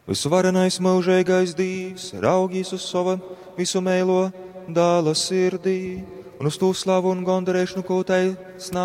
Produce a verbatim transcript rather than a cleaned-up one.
Visvarenais mūžīgais Dievs raugīs uz savu visu mēlo dāla sirdī un uz tū slavu un gandarēšanu, ko tai snāk.